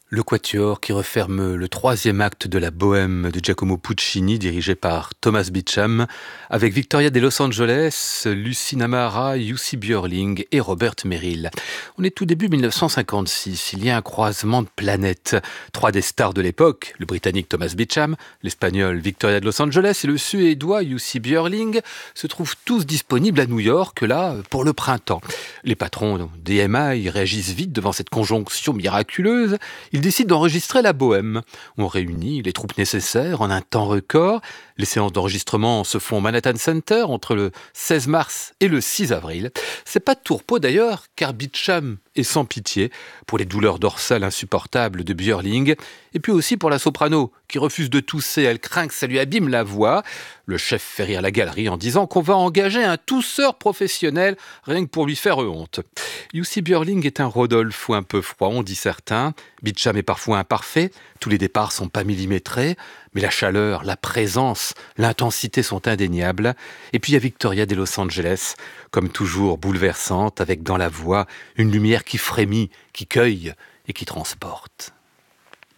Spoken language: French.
Le Quatuor qui referme le troisième acte de la Bohème de Giacomo Puccini, dirigé par Thomas Beecham, avec Victoria de Los Angeles, Lucy Namara, Jussi Björling et Robert Merrill. On est tout début 1956, il y a un croisement de planètes. Trois des stars de l'époque, le Britannique Thomas Beecham, l'Espagnol Victoria de Los Angeles et le Suédois Jussi Björling, se trouvent tous disponibles à New York, là, pour le printemps. Les patrons d'EMI réagissent vite devant cette conjonction miraculeuse. Ils décident d'enregistrer la Bohème. On réunit les troupes nécessaires en un temps record. Les séances d'enregistrement se font au Manhattan Center entre le 16 mars et le 6 avril. C'est pas de tourpeau d'ailleurs, car Beecham est sans pitié pour les douleurs dorsales insupportables de Björling, et puis aussi pour la soprano qui refuse de tousser, elle craint que ça lui abîme la voix. Le chef fait rire la galerie en disant qu'on va engager un tousseur professionnel rien que pour lui faire honte. Jussi Björling est un Rodolphe ou un peu froid, on dit certains. Beecham est parfois imparfait, tous les départs sont pas millimétrés, mais la chaleur, la présence, l'intensité sont indéniables. Et puis il y a Victoria de Los Angeles, comme toujours bouleversante, avec dans la voix une lumière qui frémit, qui cueille et qui transporte.